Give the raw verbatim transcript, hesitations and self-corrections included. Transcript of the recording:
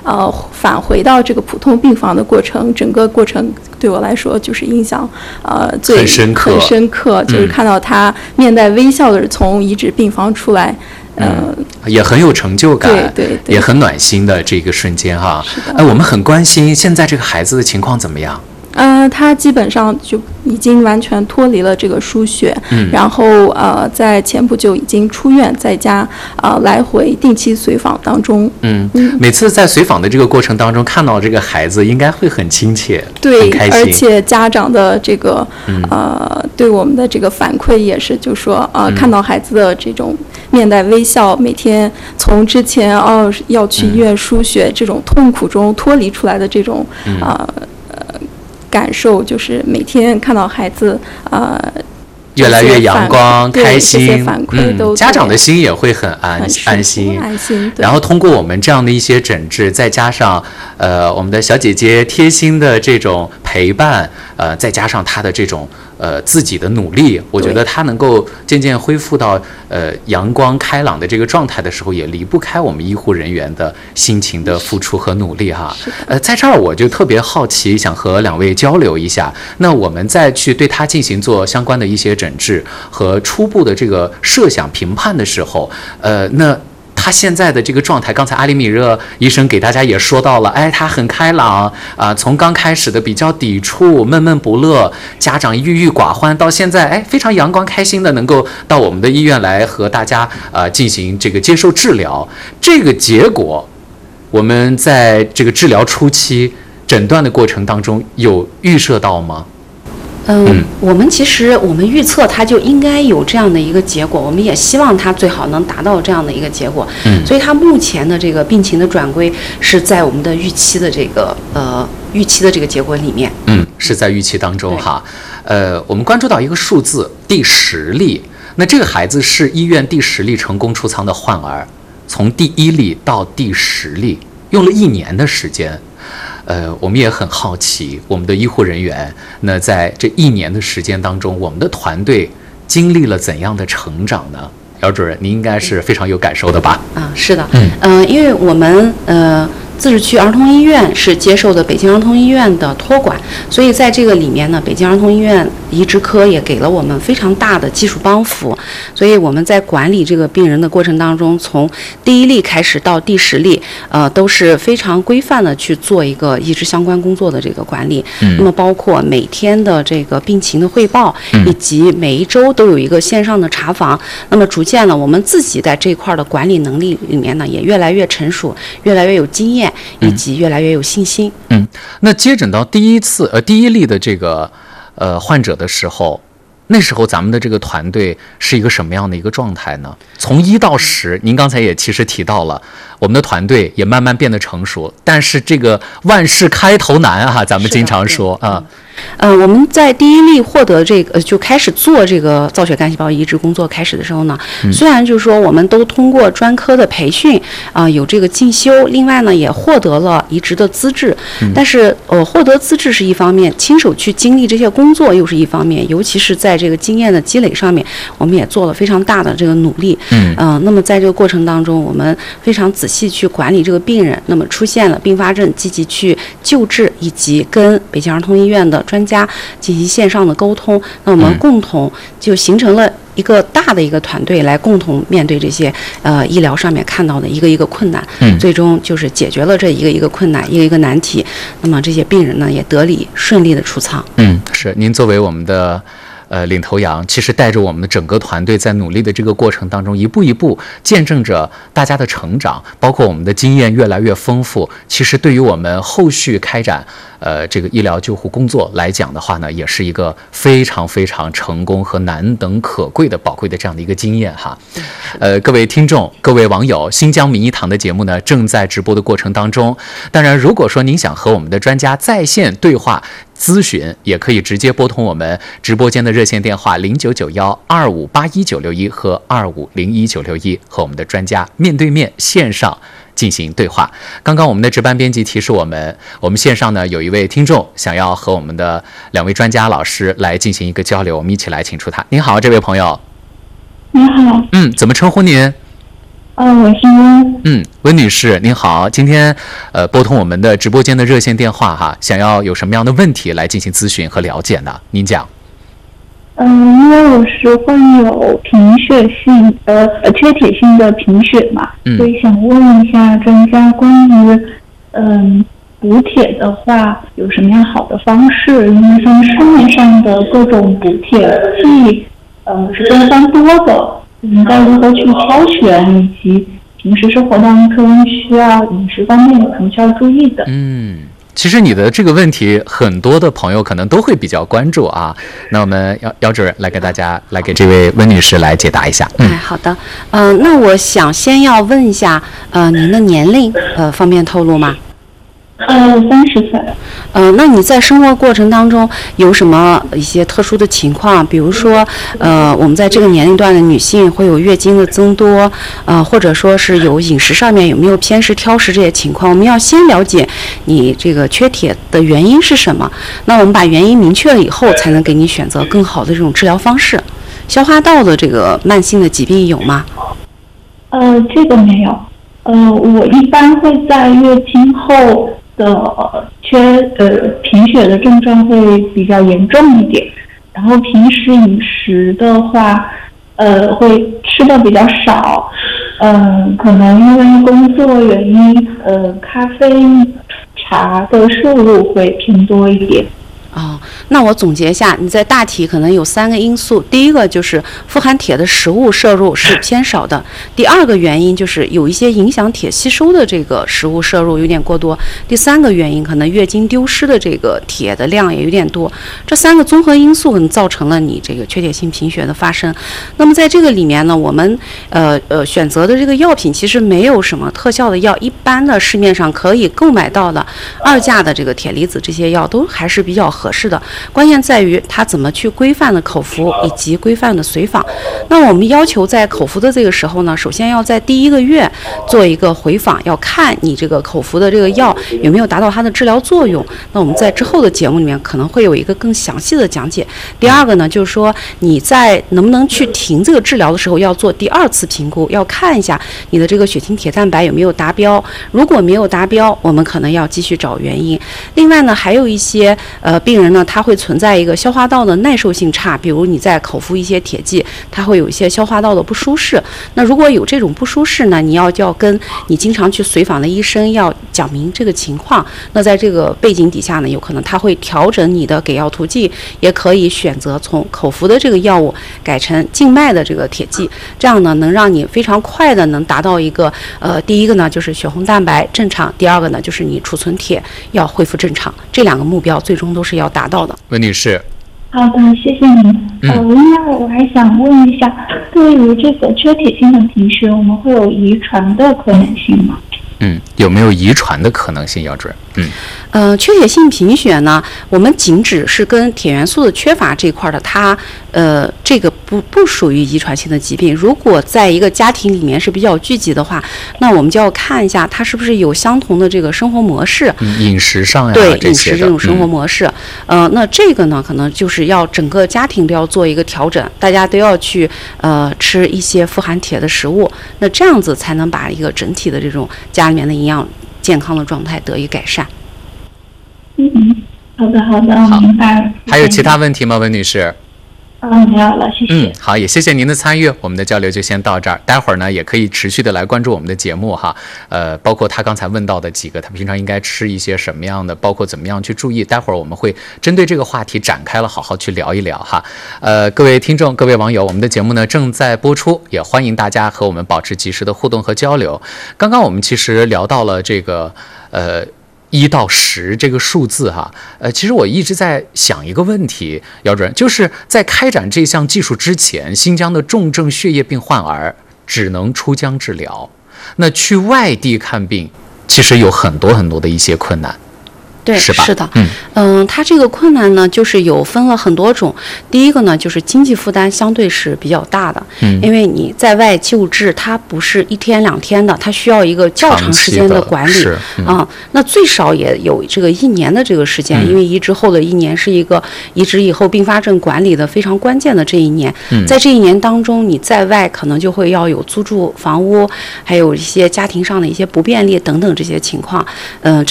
呃返回到这个普通病房的过程，整个过程对我来说就是印象呃最很深刻， 很深刻，就是看到他面带微笑的从移植病房出来。 嗯，也很有成就感， 对对对， 也很暖心的这个瞬间哈。哎，我们很关心现在这个孩子的情况怎么样？ 呃，他基本上就已经完全脱离了这个输血， 嗯， 然后呃，在前不久已经出院，在家呃来回定期随访当中。 嗯，每次在随访的这个过程当中，看到这个孩子，应该会很亲切， 对， 很开心。 而且家长的这个、 嗯、 呃对我们的这个反馈也是，就说呃、嗯、看到孩子的这种面带微笑，每天从之前哦要去医院输血、嗯、这种痛苦中脱离出来的这种、嗯、呃。感受就是每天看到孩子呃越来越阳光开心， 这些反馈都、 嗯、家长的心也会很安很安心安心。 然后通过我们这样的一些诊治，再加上呃我们的小姐姐贴心的这种陪伴，呃再加上她的这种呃自己的努力，我觉得她能够渐渐恢复到呃阳光开朗的这个状态的时候，也离不开我们医护人员的辛勤的付出和努力哈。呃，在这儿我就特别好奇，想和两位交流一下。那我们再去对她进行做相关的一些诊治和初步的这个设想评判的时候，呃，那他现在的这个状态，刚才阿里米热医生给大家也说到了，哎，他很开朗啊、呃，从刚开始的比较抵触、闷闷不乐，家长郁郁寡欢，到现在哎非常阳光开心的，能够到我们的医院来和大家呃进行这个接受治疗。这个结果，我们在这个治疗初期诊断的过程当中有预设到吗？ 嗯，嗯我们其实我们预测它就应该有这样的一个结果，我们也希望它最好能达到这样的一个结果。嗯，所以它目前的这个病情的转归是在我们的预期的这个呃预期的这个结果里面。 嗯，是在预期当中哈。呃，我们关注到一个数字，第十例。那这个孩子是医院第十例成功出舱的患儿，从第一例到第十例用了一年的时间。呃，我们也很好奇，我们的医护人员，那在这一年的时间当中，我们的团队经历了怎样的成长呢？姚主任，您应该是非常有感受的吧？ 啊，是的，嗯，呃，因为我们呃。自治区儿童医院是接受的北京儿童医院的托管，所以在这个里面呢，北京儿童医院移植科也给了我们非常大的技术帮扶，所以我们在管理这个病人的过程当中，从第一例开始到第十例，呃，都是非常规范的去做一个移植相关工作的这个管理。嗯、那么包括每天的这个病情的汇报，嗯、以及每一周都有一个线上的查房。那么逐渐呢，我们自己在这一块的管理能力里面呢，也越来越成熟，越来越有经验。以及越来越有信心。 嗯，那接诊到第一次呃第一例的这个呃患者的时候，那时候咱们的这个团队是一个什么样的一个状态呢？从一到十，您刚才也其实提到了，我们的团队也慢慢变得成熟，但是这个万事开头难啊，咱们经常说啊。 呃，我们在第一例获得这个就开始做这个造血干细胞移植工作开始的时候呢，嗯、虽然就是说我们都通过专科的培训啊、呃，有这个进修，另外呢也获得了移植的资质，嗯、但是呃获得资质是一方面，亲手去经历这些工作又是一方面，尤其是在这个经验的积累上面，我们也做了非常大的这个努力。嗯，呃，那么在这个过程当中，我们非常仔细去管理这个病人，那么出现了并发症，积极去救治，以及跟北京儿童医院的专家进行线上的沟通，那我们共同就形成了一个大的一个团队，来共同面对这些呃医疗上面看到的一个一个困难，嗯，最终就是解决了这一个一个困难，一个一个难题。那么这些病人呢，也得以顺利的出舱。 嗯，是您作为我们的呃领头羊，其实带着我们的整个团队在努力的这个过程当中，一步一步见证着大家的成长，包括我们的经验越来越丰富。其实对于我们后续开展呃这个医疗救护工作来讲的话呢，也是一个非常非常成功和难能可贵的宝贵的这样的一个经验哈。呃，各位听众、各位网友，新疆名医堂的节目呢正在直播的过程当中。当然，如果说您想和我们的专家在线对话咨询，也可以直接拨通我们直播间的热线电话零九九幺二五八一九六一和二五零一九六一，和我们的专家面对面线上进行对话。刚刚我们的值班编辑提示我们，我们线上呢有一位听众想要和我们的两位专家老师来进行一个交流，我们一起来请出他。您好，这位朋友。 你好。 嗯，怎么称呼您？ 呃，我是温。 嗯，温女士您好，今天呃拨通我们的直播间的热线电话哈，想要有什么样的问题来进行咨询和了解呢？您讲。 嗯、呃，因为我是患有贫血性呃呃缺铁性的贫血嘛， 嗯、 所以想问一下专家关于嗯补铁的话有什么样好的方式？因为像市面上的各种补铁剂呃是非常多的。应该如何去挑选，以及平时生活当中需要饮食方面有什么需要注意的？ 嗯，其实你的这个问题，很多的朋友可能都会比较关注啊。那我们姚姚主任来给大家，来给这位温女士来解答一下。 嗯，哎，好的。嗯、呃，那我想先要问一下，呃，您的年龄，呃，方便透露吗？ 呃，三十岁。 呃，那你在生活过程当中有什么一些特殊的情况？比如说，呃，我们在这个年龄段的女性会有月经的增多，呃，或者说是有饮食上面有没有偏食、挑食这些情况？我们要先了解你这个缺铁的原因是什么。那我们把原因明确了以后，才能给你选择更好的这种治疗方式。消化道的这个慢性的疾病有吗？ 呃，这个没有。呃，我一般会在月经后的缺呃贫血的症状会比较严重一点，然后平时饮食的话，呃会吃的比较少，嗯、呃，可能因为工作原因，呃，咖啡、茶的摄入会偏多一点。 哦，那我总结一下，你在大体可能有三个因素。第一个就是富含铁的食物摄入是偏少的，第二个原因就是有一些影响铁吸收的这个食物摄入有点过多，第三个原因可能月经丢失的这个铁的量也有点多。这三个综合因素可能造成了你这个缺铁性贫血的发生。那么在这个里面呢，我们呃呃选择的这个药品其实没有什么特效的药，一般的市面上可以购买到的二价的这个铁离子这些药都还是比较合适的，关键在于它怎么去规范的口服以及规范的随访。那我们要求在口服的这个时候呢，首先要在第一个月做一个回访，要看你这个口服的这个药有没有达到它的治疗作用。那我们在之后的节目里面可能会有一个更详细的讲解。第二个呢，就是说你在能不能去停这个治疗的时候，要做第二次评估，要看一下你的这个血清铁蛋白有没有达标。如果没有达标，我们可能要继续找原因。另外呢，还有一些呃病人呢，他会存在一个消化道的耐受性差，比如你在口服一些铁剂，它会有一些消化道的不舒适。那如果有这种不舒适呢，你要就要跟你经常去随访的医生要讲明这个情况。那在这个背景底下呢，有可能他会调整你的给药途径，也可以选择从口服的这个药物改成静脉的这个铁剂，这样呢能让你非常快的能达到一个呃，第一个呢就是血红蛋白正常，第二个呢就是你储存铁要恢复正常，这两个目标最终都是要达到的。 温女士， 好的，谢谢您。呃，另外我还想问一下，对于这个缺铁性的贫血，我们会有遗传的可能性吗？ 嗯，有没有遗传的可能性？姚主任，嗯， 呃，缺铁性贫血呢，我们仅只是跟铁元素的缺乏这一块的，它呃这个不不属于遗传性的疾病。如果在一个家庭里面是比较聚集的话，那我们就要看一下它是不是有相同的这个生活模式， 嗯、饮食上呀， 对饮这些食这种生活模式，嗯、呃，那这个呢，可能就是要整个家庭都要做一个调整，大家都要去呃吃一些富含铁的食物，那这样子才能把一个整体的这种家里面的营养健康的状态得以改善。 嗯，好的好的，我明白了。 还有其他问题吗，温女士？ 嗯，没有了，谢谢。 嗯，好，也谢谢您的参与，我们的交流就先到这儿。待会儿呢，也可以持续的来关注我们的节目哈。呃，包括他刚才问到的几个，他平常应该吃一些什么样的，包括怎么样去注意。待会儿我们会针对这个话题展开了，好好去聊一聊哈。呃，各位听众、各位网友，我们的节目呢正在播出，也欢迎大家和我们保持及时的互动和交流。刚刚我们其实聊到了这个，呃。一到十这个数字哈，呃，其实我一直在想一个问题，姚主任，就是在开展这项技术之前，新疆的重症血液病患儿只能出疆治疗，那去外地看病，其实有很多很多的一些困难。 对， 是吧？ 是的， 嗯嗯，它这个困难呢，就是有分了很多种。第一个呢，就是经济负担相对是比较大的， 嗯， 因为你在外救治，它不是一天两天的，它需要一个较长时间的管理是、嗯、 啊。那最少也有这个一年的这个时间， 嗯、 因为移植后的一年是一个移植以后并发症管理的非常关键的这一年。 嗯， 在这一年当中，你在外可能就会要有租住房屋，还有一些家庭上的一些不便利等等这些情况。嗯、呃，